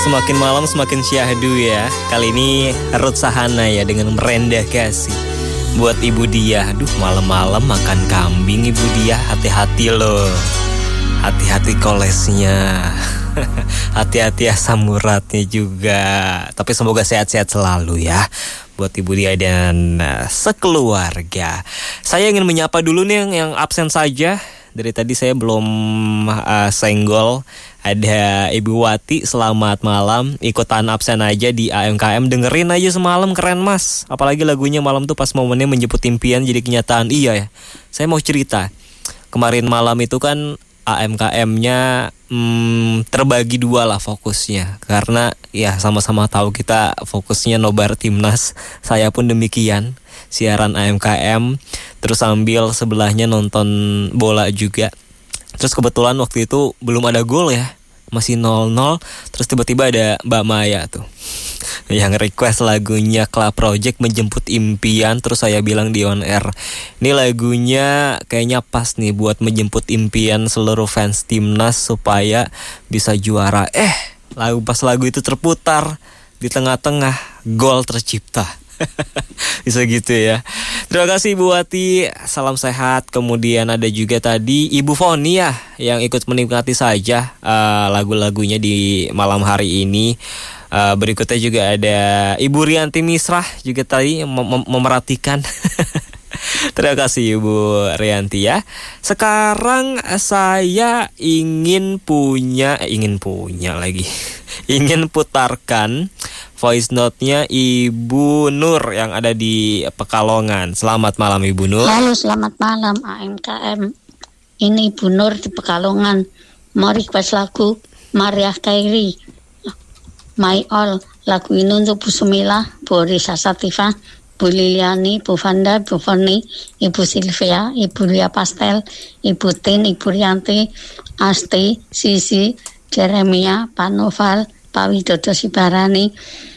semakin malam semakin syahdu ya. Kali ini Ruth Sahana ya dengan Merendah Kasih. Buat Ibu Diah, aduh malam-malam makan kambing Ibu Diah, hati-hati loh. Hati-hati kolesnya. Hati-hati asam uratnya juga. Tapi semoga sehat-sehat selalu ya buat Ibu Diah dan sekeluarga. Saya ingin menyapa dulu nih yang absen saja. Dari tadi saya belum senggol. Ada Ibu Wati, selamat malam. Ikutan absen aja di AMKM. Dengerin aja semalam, keren mas. Apalagi lagunya malam tuh pas momennya menjemput impian jadi kenyataan. Iya ya, saya mau cerita. Kemarin malam itu kan AMKM-nya terbagi dua lah fokusnya. Karena ya sama-sama tahu kita fokusnya nobar timnas. Saya pun demikian, siaran AMKM. Terus sambil sebelahnya nonton bola juga. Terus kebetulan waktu itu belum ada gol ya, masih 0-0. Terus tiba-tiba ada Mbak Maya tuh yang request lagunya Club Project Menjemput Impian. Terus saya bilang di on air, ini lagunya kayaknya pas nih buat menjemput impian seluruh fans timnas supaya bisa juara. Pas lagu itu terputar, di tengah-tengah gol tercipta. Bisa gitu ya. Terima kasih Ibu Wati, salam sehat. Kemudian ada juga tadi Ibu Foni ya, yang ikut menikmati saja lagu-lagunya di malam hari ini. Berikutnya juga ada Ibu Rianti Misrah juga tadi memerhatikan. Terima kasih Ibu Rianti ya. Sekarang saya ingin putarkan voice note-nya Ibu Nur yang ada di Pekalongan. Selamat malam Ibu Nur. Halo, selamat malam AMKM. Ini Ibu Nur di Pekalongan. Mau request lagu Mariah Carey, My All. Lagu ini untuk Bu Sumila, Bu Risa Satifah, Bu Liliani, Bu Vanda, Bu Foni, Ibu Silvia, Ibu Lia Pastel, Ibu Tin, Ibu Rianti, Asti, Sisi, Jeremia, Pak Noval, Pak Widodo Sibarani,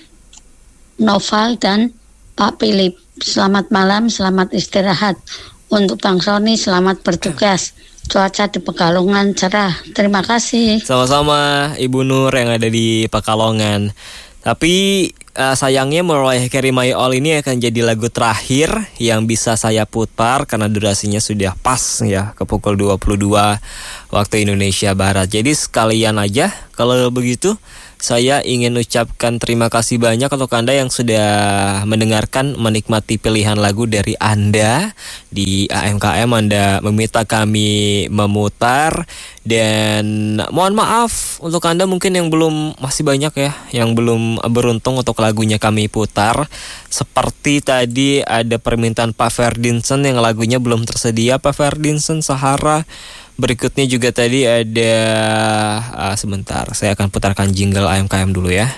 Noval dan Pak Philip. Selamat malam, selamat istirahat. Untuk Bang Sony, selamat bertugas. Cuaca di Pekalongan cerah. Terima kasih. Sama-sama Ibu Nur yang ada di Pekalongan. Tapi sayangnya Mariah Carey My All ini akan jadi lagu terakhir yang bisa saya putar karena durasinya sudah pas ya ke pukul 22 waktu Indonesia Barat. Jadi sekalian aja kalau begitu saya ingin ucapkan terima kasih banyak untuk Anda yang sudah mendengarkan, menikmati pilihan lagu dari Anda di AMKM. Anda meminta kami memutar. Dan mohon maaf untuk Anda mungkin yang masih banyak ya yang belum beruntung untuk lagunya kami putar. Seperti tadi ada permintaan Pak Ferdinson yang lagunya belum tersedia, Pak Ferdinson Sahara. Berikutnya juga tadi ada sebentar, saya akan putarkan jingle AMKM dulu ya.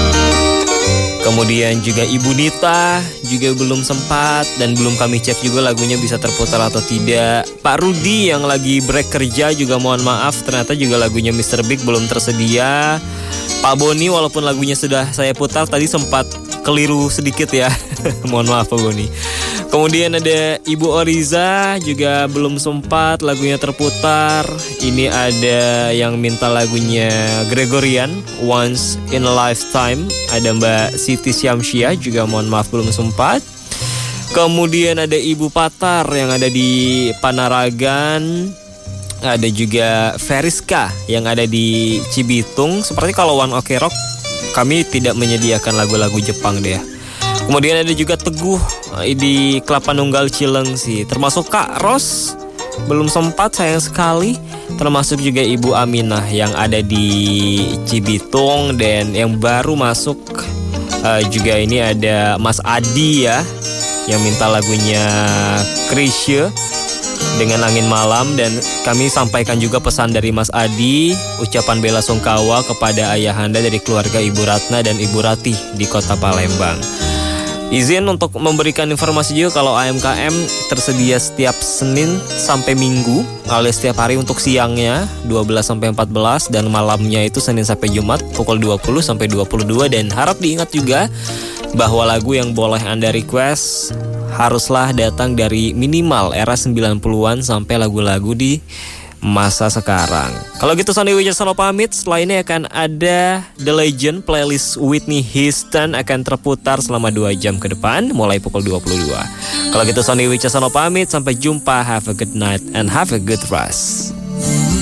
Kemudian juga Ibu Nita juga belum sempat dan belum kami cek juga lagunya bisa terputar atau tidak. Pak Rudi yang lagi break kerja juga mohon maaf, ternyata juga lagunya Mr. Big belum tersedia. Pak Boni walaupun lagunya sudah saya putar tadi sempat keliru sedikit ya. Mohon maaf Pak Boni. Kemudian ada Ibu Oriza juga belum sempat lagunya terputar. Ini ada yang minta lagunya Gregorian, Once in a Lifetime. Ada Mbak Siti Syamsia juga mohon maaf belum sempat. Kemudian ada Ibu Patar yang ada di Panaragan. Ada juga Feriska yang ada di Cibitung. Seperti kalau One Ok Rock kami tidak menyediakan lagu-lagu Jepang deh. Kemudian ada juga Teguh di Kelapa Nunggal Cilengsi. Termasuk Kak Ros belum sempat sayang sekali. Termasuk juga Ibu Aminah yang ada di Cibitung. Dan yang baru masuk juga ini ada Mas Adi ya, yang minta lagunya Krisye dengan Angin Malam. Dan kami sampaikan juga pesan dari Mas Adi, ucapan bela sungkawa kepada ayahanda dari keluarga Ibu Ratna dan Ibu Ratih di kota Palembang. Izin untuk memberikan informasi juga kalau AMKM tersedia setiap Senin sampai Minggu, alias setiap hari untuk siangnya 12 sampai 14 dan malamnya itu Senin sampai Jumat pukul 20 sampai 22. Dan harap diingat juga bahwa lagu yang boleh Anda request haruslah datang dari minimal era 90-an sampai lagu-lagu di masa sekarang. Kalau gitu Sony Wicaksono pamit. Setelah ini akan ada The Legend, playlist Whitney Houston akan terputar selama 2 jam ke depan mulai pukul 22. Kalau gitu Sony Wicaksono pamit. Sampai jumpa. Have a good night and have a good rest.